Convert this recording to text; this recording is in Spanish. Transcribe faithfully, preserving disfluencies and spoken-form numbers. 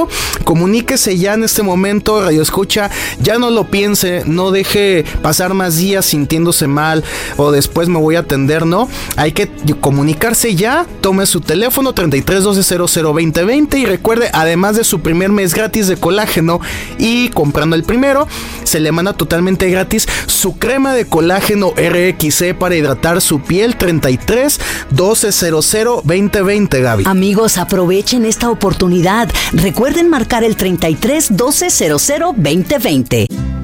colágeno. Comuníquese ya en este momento, Radio Escucha, ya no lo piense, no deje pasar más días sintiéndose mal o después me voy a atender, no, hay que comunicarse ya. Tome su teléfono treinta y tres doce cero cero veinte veinte y recuerde, además de su primer mes gratis de colágeno y comprando el primero, se le manda totalmente gratis su crema de colágeno R X C para hidratar su piel. Treinta y tres doce cero cero veinte veinte, Gaby. Amigos, aprovechen esta oportunidad. Recuerden marcar el treinta y tres doce cero cero veinte veinte.